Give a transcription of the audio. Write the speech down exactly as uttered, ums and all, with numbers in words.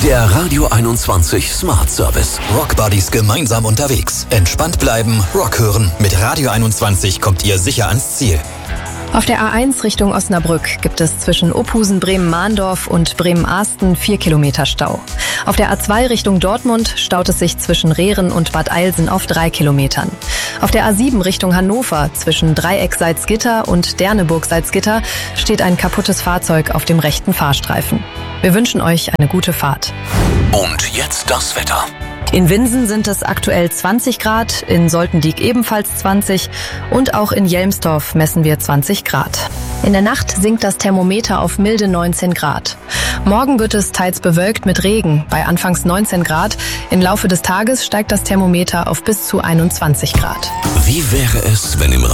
Der Radio einundzwanzig Smart Service. Rockbuddies gemeinsam unterwegs. Entspannt bleiben, Rock hören. Mit Radio einundzwanzig kommt ihr sicher ans Ziel. Auf der A eins Richtung Osnabrück gibt es zwischen Ophusen, Bremen-Mahndorf und Bremen-Ahsten vier Kilometer Stau. Auf der A zwei Richtung Dortmund staut es sich zwischen Rehren und Bad Eilsen auf drei Kilometern. Auf der A sieben Richtung Hannover zwischen Dreieck-Salzgitter und Derneburg-Salzgitter steht ein kaputtes Fahrzeug auf dem rechten Fahrstreifen. Wir wünschen euch eine gute Fahrt. Und jetzt das Wetter. In Winsen sind es aktuell zwanzig Grad, in Soltendiek ebenfalls zwanzig und auch in Jelmsdorf messen wir zwanzig Grad. In der Nacht sinkt das Thermometer auf milde neunzehn Grad. Morgen wird es teils bewölkt mit Regen bei anfangs neunzehn Grad. Im Laufe des Tages steigt das Thermometer auf bis zu einundzwanzig Grad. Wie wäre es, wenn im